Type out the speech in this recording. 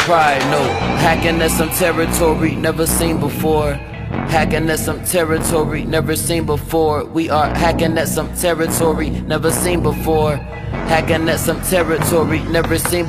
pride, no. Hacking at some territory never seen before. Hacking at some territory never seen before. We are hacking at some territory never seen before. Hacking at some territory never seen before.